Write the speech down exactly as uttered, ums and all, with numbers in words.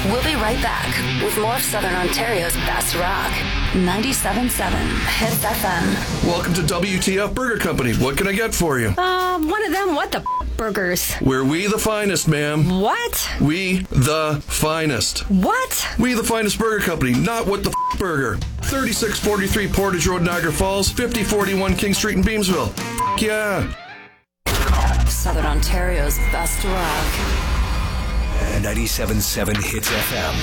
We'll be right back with more of Southern Ontario's best rock. ninety-seven point seven Hits F M. Welcome to W T F Burger Company. What can I get for you? Uh, one of them what the f- burgers? We're we the finest, ma'am. What? We the finest. What? We the finest burger company, not what the f- burger. thirty-six forty-three Portage Road, Niagara Falls, fifty forty-one King Street in Beamsville. F- yeah. Southern Ontario's best rock. ninety-seven point seven Hits F M.